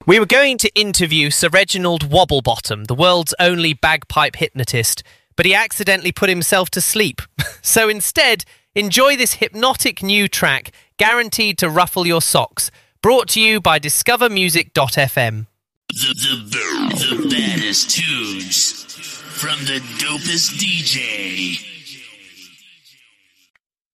We were going to interview Sir Reginald Wobblebottom, the world's only bagpipe hypnotist, but he accidentally put himself to sleep. So instead, enjoy this hypnotic new track, guaranteed to ruffle your socks, brought to you by discovermusic.fm. The baddest tunes from the dopest DJ.